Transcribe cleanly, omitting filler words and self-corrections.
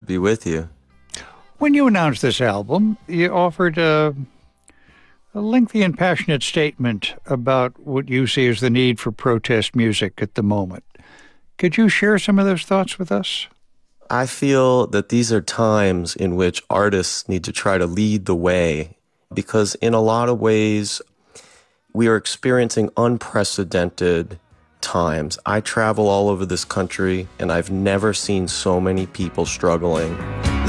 be with you. When you announced this album, you offered a lengthy and passionate statement about what you see as the need for protest music at the moment. Could you share some of those thoughts with us? I feel that these are times in which artists need to try to lead the way, because in a lot of ways, we are experiencing unprecedented times. I travel all over this country, and I've never seen so many people struggling.